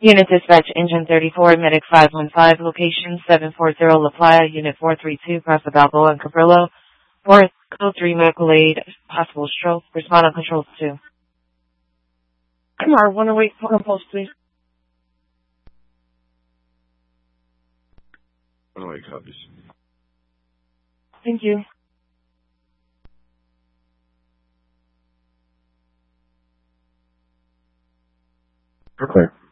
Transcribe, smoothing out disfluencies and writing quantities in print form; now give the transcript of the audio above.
Unit Dispatch Engine 34, Medic 515, location 740 La Playa, Unit 432, Casa Balboa and Cabrillo. Fourth, Code 3, medical aid, possible stroke. Respond on Control 2. Come on, 108, fucking post, please. 108 copies. Thank you. Okay.